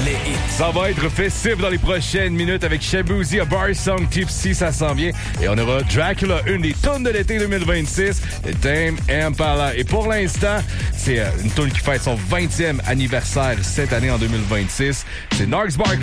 les hits. Ça va être festif dans les prochaines minutes avec Shabuzi, A Bar Song, Tipsy, ça sent bien. Et on aura Dracula, une des tunes de l'été 2026, et Tame Impala. Et pour l'instant, c'est une tune qui fête son 20e anniversaire cette année en 2026. C'est Narcs Barkley